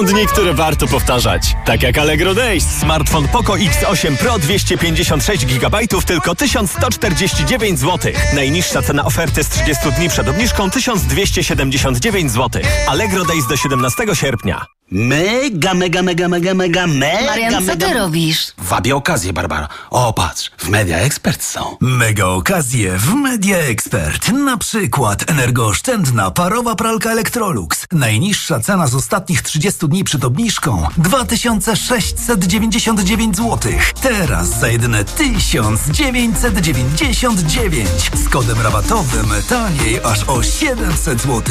Są dni, które warto powtarzać. Tak jak Allegro Days. Smartfon Poco X8 Pro 256 GB tylko 1149 zł. Najniższa cena oferty z 30 dni przed obniżką 1279 zł. Allegro Days do 17 sierpnia. Mega. Marian, co ty robisz? Wabię okazję, Barbara. O, patrz, w Media Expert są. Mega okazje w Media Expert. Na przykład energooszczędna parowa pralka Electrolux. Najniższa cena z ostatnich 30 dni przed obniżką 2699 zł. Teraz za jedyne 1999. Z kodem rabatowym taniej aż o 700 zł.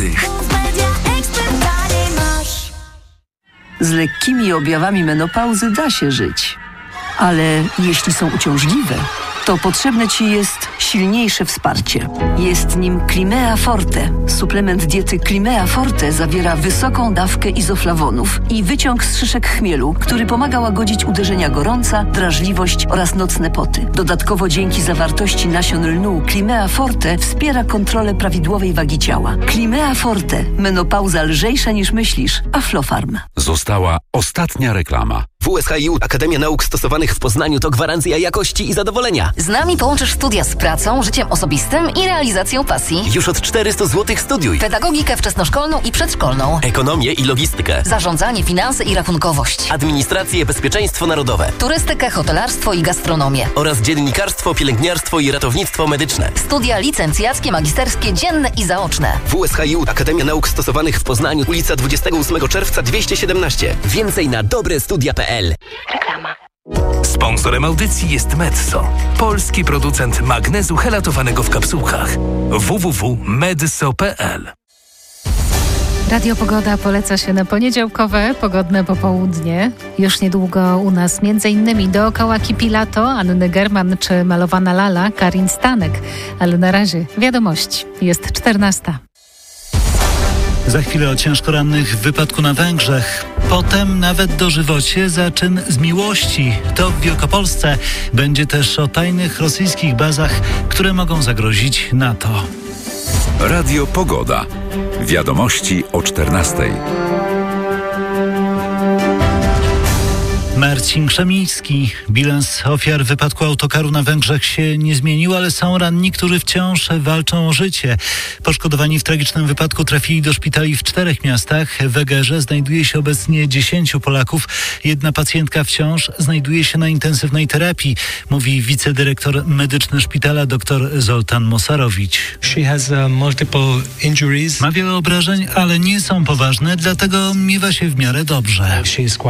Z lekkimi objawami menopauzy da się żyć. Ale jeśli są uciążliwe, to potrzebne Ci jest silniejsze wsparcie. Jest nim Climea Forte. Suplement diety Climea Forte zawiera wysoką dawkę izoflawonów i wyciąg z szyszek chmielu, który pomaga łagodzić uderzenia gorąca, drażliwość oraz nocne poty. Dodatkowo dzięki zawartości nasion lnu Climea Forte wspiera kontrolę prawidłowej wagi ciała. Climea Forte. Menopauza lżejsza niż myślisz. Aflofarm. Została ostatnia reklama. WSHiU Akademia Nauk Stosowanych w Poznaniu to gwarancja jakości i zadowolenia. Z nami połączysz studia z pracą, życiem osobistym i realizacją pasji. Już od 400 zł studiuj. Pedagogikę wczesnoszkolną i przedszkolną. Ekonomię i logistykę. Zarządzanie, finanse i rachunkowość. Administrację, bezpieczeństwo narodowe. Turystykę, hotelarstwo i gastronomię. Oraz dziennikarstwo, pielęgniarstwo i ratownictwo medyczne. Studia licencjackie, magisterskie, dzienne i zaoczne. WSHiU Akademia Nauk Stosowanych w Poznaniu, ulica 28 czerwca 217. Więcej na dobrestudia.pl. Reklama. Sponsorem audycji jest Metso, polski producent magnezu helatowanego w kapsułkach. www.medso.pl. Radio Pogoda poleca się na poniedziałkowe, pogodne popołudnie. Już niedługo u nas m.in. dookoła kipi lato, Anny German czy malowana lala, Karin Stanek. Ale na razie wiadomości. Jest 14. Za chwilę o ciężko rannych w wypadku na Węgrzech. Potem nawet dożywocie za czyn z miłości. To w Wielkopolsce. Będzie też o tajnych rosyjskich bazach, które mogą zagrozić NATO. Radio Pogoda. Wiadomości o 14:00. Marcin Krzemiński. Bilans ofiar wypadku autokaru na Węgrzech się nie zmienił, ale są ranni, którzy wciąż walczą o życie. Poszkodowani w tragicznym wypadku trafili do szpitali w 4 miastach. W Egerze znajduje się obecnie 10 Polaków. 1 pacjentka wciąż znajduje się na intensywnej terapii, mówi wicedyrektor medyczny szpitala dr Zoltan Mosarowicz. Ma wiele obrażeń, ale nie są poważne, dlatego miewa się w miarę dobrze.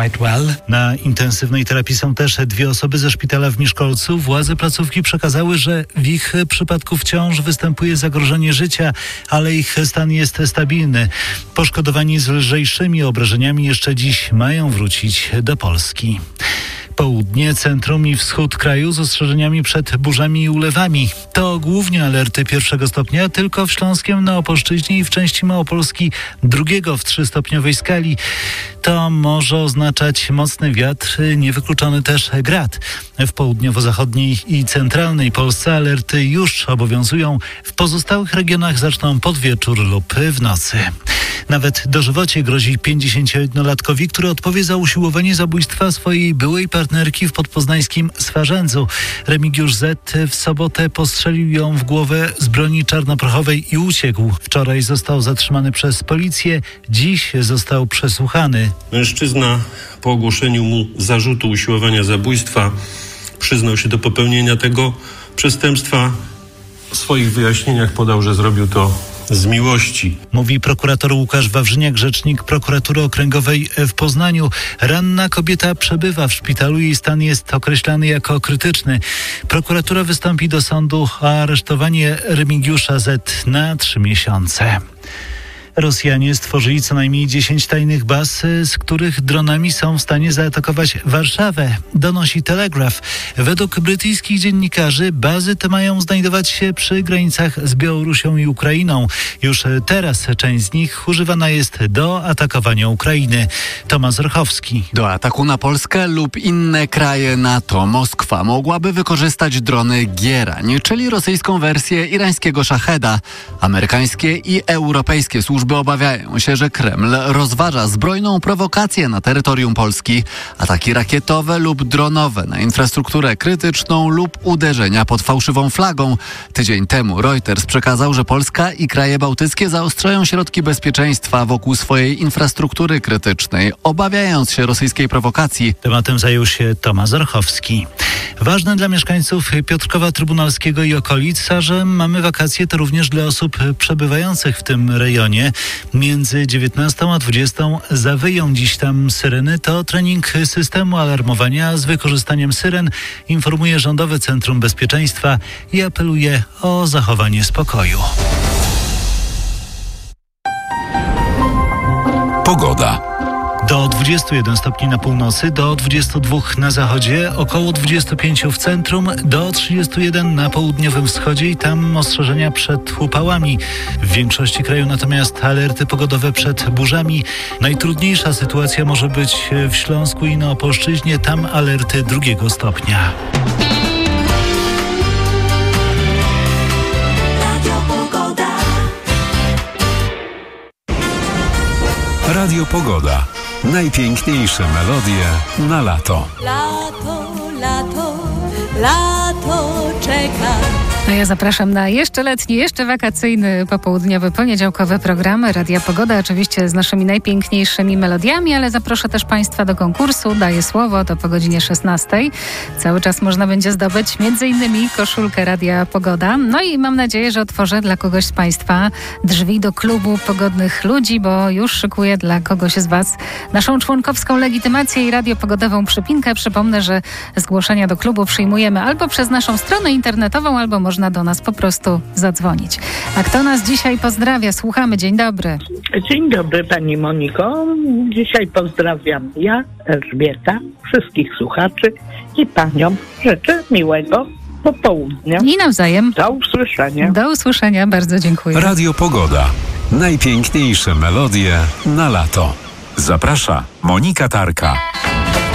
Na intensywnej terapii są też 2 osoby ze szpitala w Miszkolcu. Władze placówki przekazały, że w ich przypadku wciąż występuje zagrożenie życia, ale ich stan jest stabilny. Poszkodowani z lżejszymi obrażeniami jeszcze dziś mają wrócić do Polski. Południe, centrum i wschód kraju z ostrzeżeniami przed burzami i ulewami. To głównie alerty 1 stopnia, tylko w Śląskiem, na Opolszczyźnie i w części Małopolski 2 w 3-stopniowej skali. To może oznaczać mocny wiatr, niewykluczony też grad. W południowo-zachodniej i centralnej Polsce alerty już obowiązują. W pozostałych regionach zaczną pod wieczór lub w nocy. Nawet dożywocie grozi 51-latkowi, który odpowie za usiłowanie zabójstwa swojej byłej partnerki w podpoznańskim Swarzędzu. Remigiusz Z. w sobotę postrzelił ją w głowę z broni czarnoprochowej i uciekł. Wczoraj został zatrzymany przez policję, dziś został przesłuchany. Mężczyzna po ogłoszeniu mu zarzutu usiłowania zabójstwa przyznał się do popełnienia tego przestępstwa. W swoich wyjaśnieniach podał, że zrobił to z miłości. Mówi prokurator Łukasz Wawrzyniak, rzecznik prokuratury okręgowej w Poznaniu. Ranna kobieta przebywa w szpitalu, jej stan jest określany jako krytyczny. Prokuratura wystąpi do sądu o aresztowanie Remigiusza Z. na 3 miesiące. Rosjanie stworzyli co najmniej 10 tajnych baz, z których dronami są w stanie zaatakować Warszawę, donosi Telegraph. Według brytyjskich dziennikarzy bazy te mają znajdować się przy granicach z Białorusią i Ukrainą. Już teraz część z nich używana jest do atakowania Ukrainy. Tomasz Rychowski. Do ataku na Polskę lub inne kraje NATO Moskwa mogłaby wykorzystać drony Gierań, czyli rosyjską wersję irańskiego Szacheda. Amerykańskie i europejskie służby służby obawiają się, że Kreml rozważa zbrojną prowokację na terytorium Polski, ataki rakietowe lub dronowe na infrastrukturę krytyczną lub uderzenia pod fałszywą flagą. Tydzień temu Reuters przekazał, że Polska i kraje bałtyckie zaostrzają środki bezpieczeństwa wokół swojej infrastruktury krytycznej, obawiając się rosyjskiej prowokacji. Tematem zajął się Tomasz Orchowski. Ważne dla mieszkańców Piotrkowa Trybunalskiego i okolic, a że mamy wakacje, to również dla osób przebywających w tym rejonie. Między 19 a 20 zawyją dziś tam syreny. To trening systemu alarmowania z wykorzystaniem syren, informuje Rządowe Centrum Bezpieczeństwa i apeluje o zachowanie spokoju. Pogoda. Do 21 stopni na północy, do 22 na zachodzie, około 25 w centrum, do 31 na południowym wschodzie i tam ostrzeżenia przed upałami. W większości kraju natomiast alerty pogodowe przed burzami. Najtrudniejsza sytuacja może być w Śląsku i na Opolszczyźnie, tam alerty 2 stopnia. Radio Pogoda. Najpiękniejsze melodie na lato. Lato, lato, lato czeka. A ja zapraszam na jeszcze letni, jeszcze wakacyjny, popołudniowy, poniedziałkowy program Radia Pogoda, oczywiście z naszymi najpiękniejszymi melodiami, ale zaproszę też Państwa do konkursu. Daję słowo, to po godzinie 16. Cały czas można będzie zdobyć m.in. koszulkę Radia Pogoda. No i mam nadzieję, że otworzę dla kogoś z Państwa drzwi do klubu pogodnych ludzi, bo już szykuję dla kogoś z Was naszą członkowską legitymację i radiopogodową przypinkę. Przypomnę, że zgłoszenia do klubu przyjmujemy albo przez naszą stronę internetową, albo można do nas po prostu zadzwonić. A kto nas dzisiaj pozdrawia? Słuchamy. Dzień dobry. Dzień dobry Pani Moniko. Dzisiaj pozdrawiam ja, Elżbieta, wszystkich słuchaczy i Paniom życzę miłego popołudnia. I nawzajem. Do usłyszenia. Do usłyszenia. Bardzo dziękuję. Radio Pogoda. Najpiękniejsze melodie na lato. Zaprasza Monika Tarka.